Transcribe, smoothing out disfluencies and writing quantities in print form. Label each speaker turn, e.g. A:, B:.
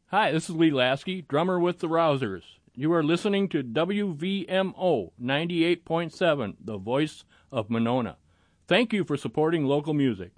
A: Hi, this is Lee Lasky, drummer with the Rousers. You are listening to WVMO 98.7, the voice of Monona. Thank you for supporting local music.